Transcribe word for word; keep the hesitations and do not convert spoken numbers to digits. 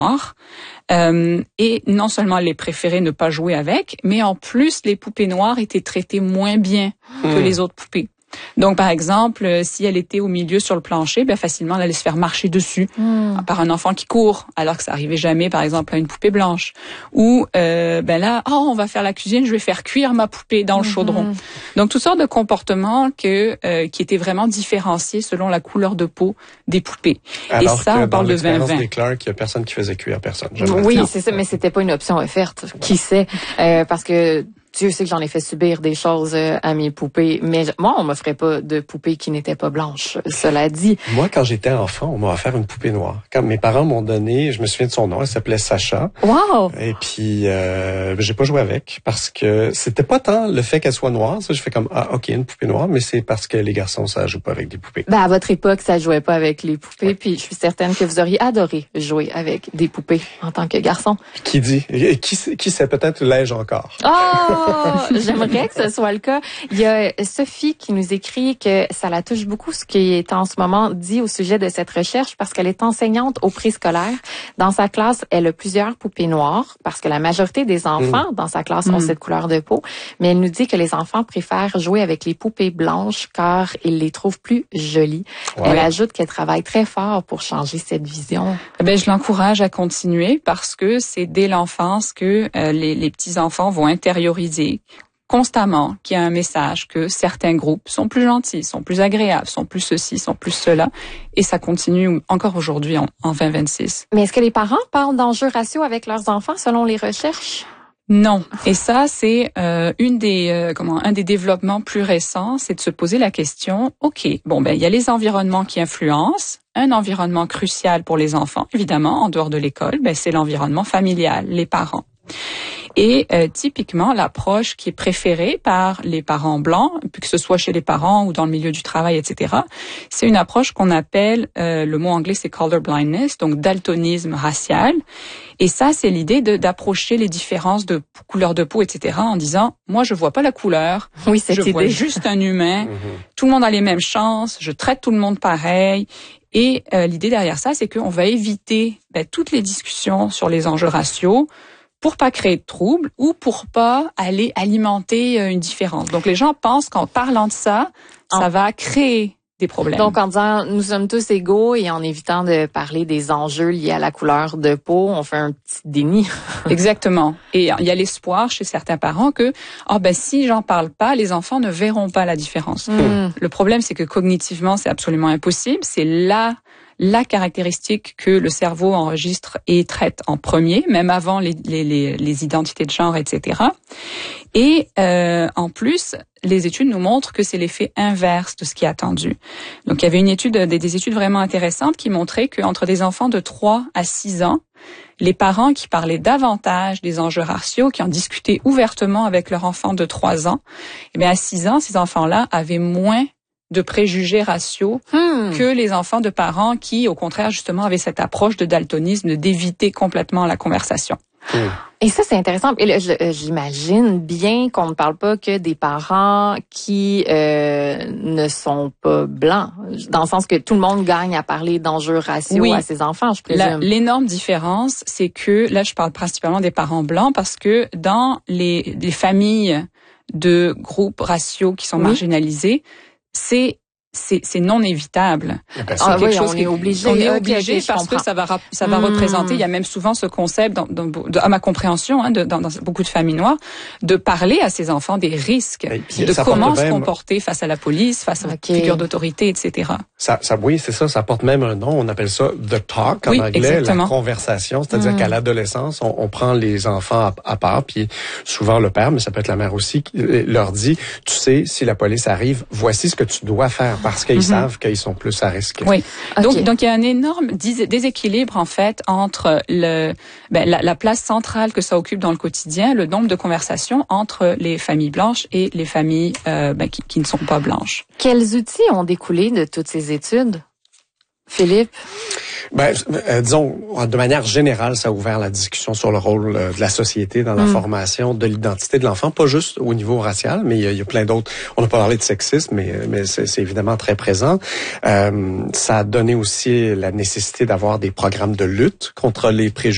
Euh, et non seulement elle les préférait ne pas jouer avec, mais en plus, les poupées noires étaient traitées moins bien que mmh. les autres poupées. Donc, par exemple, euh, si elle était au milieu sur le plancher, ben facilement, elle allait se faire marcher dessus mmh. par un enfant qui court, alors que ça arrivait jamais, par exemple, à une poupée blanche. Ou, euh, ben là, oh, on va faire la cuisine, je vais faire cuire ma poupée dans le mmh. chaudron. Donc, toutes sortes de comportements que euh, qui étaient vraiment différenciés selon la couleur de peau des poupées. Alors Et ça, que on parle dans de vingt vingt. des Clark, il y a personne qui faisait cuire personne. Oui, Non. c'est ça, mais c'était pas une option offerte. Qui sait? Euh, parce que Dieu sait que j'en ai fait subir des choses euh, à mes poupées, mais moi, on m'offrait pas de poupées qui n'étaient pas blanches. Cela dit. Moi, quand j'étais enfant, on m'a offert une poupée noire. Quand mes parents m'ont donné, je me souviens de son nom, elle s'appelait Sacha. Wow! Et puis, euh, j'ai pas joué avec parce que c'était pas tant le fait qu'elle soit noire. Ça, je fais comme, ah, ok, une poupée noire, mais c'est parce que les garçons, ça joue pas avec des poupées. Ben, à votre époque, ça jouait pas avec les poupées, oui. Puis je suis certaine que vous auriez adoré jouer avec des poupées en tant que garçon. Qui dit? Et qui, qui sait, peut-être l'ai-je encore? Oh! J'aimerais que ce soit le cas. Il y a Sophie qui nous écrit que ça la touche beaucoup ce qui est en ce moment dit au sujet de cette recherche parce qu'elle est enseignante au préscolaire. Dans sa classe, elle a plusieurs poupées noires parce que la majorité des enfants mmh. dans sa classe ont mmh. cette couleur de peau. Mais elle nous dit que les enfants préfèrent jouer avec les poupées blanches car ils les trouvent plus jolies. Ouais. Elle ajoute qu'elle travaille très fort pour changer cette vision. Ben, je l'encourage à continuer parce que c'est dès l'enfance que euh, les, les petits-enfants vont intérioriser constamment qu'il y a un message que certains groupes sont plus gentils, sont plus agréables, sont plus ceci, sont plus cela. Et ça continue encore aujourd'hui en, en vingt vingt-six. Mais est-ce que les parents parlent d'enjeux raciaux avec leurs enfants selon les recherches? Non. Et ça, c'est euh, une des euh, comment un des développements plus récents, c'est de se poser la question, OK, bon ben il y a les environnements qui influencent. Un environnement crucial pour les enfants, évidemment, en dehors de l'école, ben c'est l'environnement familial, les parents. Et euh, typiquement, l'approche qui est préférée par les parents blancs, que ce soit chez les parents ou dans le milieu du travail, et cetera, c'est une approche qu'on appelle, euh, le mot anglais c'est colorblindness, donc daltonisme racial. Et ça, c'est l'idée de, d'approcher les différences de couleur de peau, et cetera, en disant, moi, je vois pas la couleur, oui, cette je idée. vois juste un humain, tout le monde a les mêmes chances, je traite tout le monde pareil. Et euh, l'idée derrière ça, c'est qu'on va éviter ben, toutes les discussions sur les enjeux raciaux, pour pas créer de troubles ou pour pas aller alimenter une différence. Donc, les gens pensent qu'en parlant de ça, ça va créer des problèmes. Donc, en disant, nous sommes tous égaux et en évitant de parler des enjeux liés à la couleur de peau, on fait un petit déni. Exactement. Et il y a l'espoir chez certains parents que, ah oh ben, si j'en parle pas, les enfants ne verront pas la différence. Mmh. Le problème, c'est que cognitivement, c'est absolument impossible. C'est là la caractéristique que le cerveau enregistre et traite en premier, même avant les, les, les, les identités de genre, et cetera. Et euh, en plus, les études nous montrent que c'est l'effet inverse de ce qui est attendu. Donc, il y avait une étude, des, des études vraiment intéressantes qui montraient qu'entre des enfants de trois à six ans, les parents qui parlaient davantage des enjeux raciaux, qui en discutaient ouvertement avec leur enfant de trois ans, eh bien, à six ans, ces enfants-là avaient moins de préjugés raciaux hmm. que les enfants de parents qui, au contraire, justement, avaient cette approche de daltonisme, d'éviter complètement la conversation. Hmm. Et ça, c'est intéressant. Et là, j'imagine bien qu'on ne parle pas que des parents qui euh, ne sont pas blancs, dans le sens que tout le monde gagne à parler d'enjeux raciaux oui. à ses enfants, je présume. La, l'énorme différence, c'est que, là, je parle principalement des parents blancs, parce que dans les, les familles de groupes raciaux qui sont oui. marginalisés, c'est c'est c'est non évitable. Ben, c'est ah, quelque oui, chose on est obligé. On est okay, obligé okay, parce que ça va ça va mmh. représenter. Il y a même souvent ce concept, dans, dans, de, à ma compréhension, hein, de, dans, dans beaucoup de familles noires, de parler à ces enfants des risques, puis, de comment se même... comporter face à la police, face okay. à la figure d'autorité, et cetera. Ça, ça, oui, c'est ça. Ça porte même un nom. On appelle ça the talk en oui, anglais, exactement. La conversation. C'est-à-dire mmh. qu'à l'adolescence, on, on prend les enfants à, à part, puis souvent le père, mais ça peut être la mère aussi, qui leur dit, tu sais, si la police arrive, voici ce que tu dois faire, parce qu'ils mmh. savent qu'ils sont plus à risque. Oui. Okay. Donc, donc il y a un énorme déséquilibre en fait entre le ben, la, la place centrale que ça occupe dans le quotidien, le nombre de conversations entre les familles blanches et les familles euh, ben, qui, qui ne sont pas blanches. Quels outils ont découlé de toutes ces études, Philippe? Ben, euh, disons, de manière générale, ça a ouvert la discussion sur le rôle euh, de la société dans la mmh. formation de l'identité de l'enfant, pas juste au niveau racial, mais il y a, il y a plein d'autres. On n'a pas parlé de sexisme, mais, mais c'est, c'est évidemment très présent. Euh, ça a donné aussi la nécessité d'avoir des programmes de lutte contre les préjugés